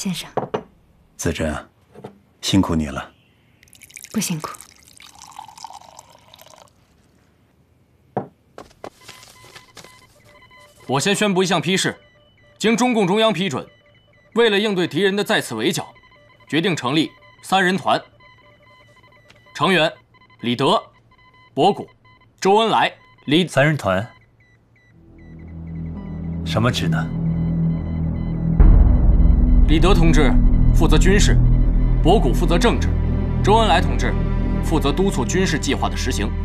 先生。 子珍，辛苦你了。 不辛苦。 我先宣布一项批示：经中共中央批准，为了应对敌人的再次围剿，决定成立三人团。成员：李德、博古、周恩来。 三人团，什么职能？ 李德同志负责军事，博古负责政治，周恩来同志负责督促军事计划的实行。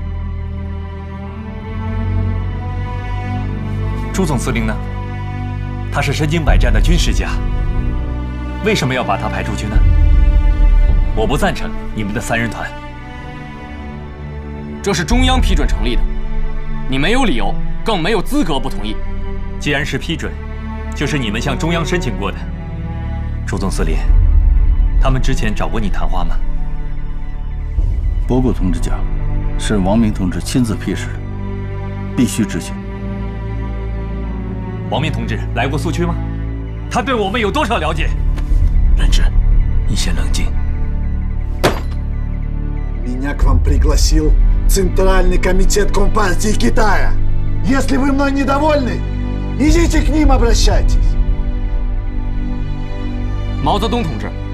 朱总司令呢？他是身经百战的军事家，为什么要把他排出去呢？我不赞成你们的三人团。 这是中央批准成立的，你没有理由，更没有资格不同意。 既然是批准，就是你们向中央申请过的。朱总司令，他们之前找过你谈话吗？ 博古同志讲，是王明同志亲自批示的，必须执行。 王明同志来过苏区吗？他对我们有多少了解？ 任志，你先冷静。 Меня к вам пригласил Центральный комитет Компартии Китая. Если вы мной недовольны, идите к ним обращайтесь. 毛泽东同志